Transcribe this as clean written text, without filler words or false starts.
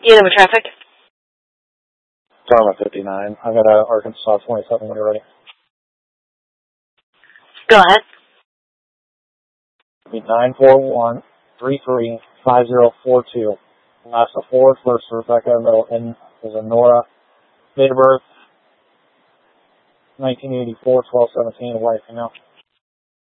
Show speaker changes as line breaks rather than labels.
Yeah, with traffic.
Dharma 59. I got Arkansas 27 when you're ready.
Go ahead.
941-335042. Last of 4, first Rebecca, middle N is a Nora. Date of birth, 1984, 12/17, wife, female.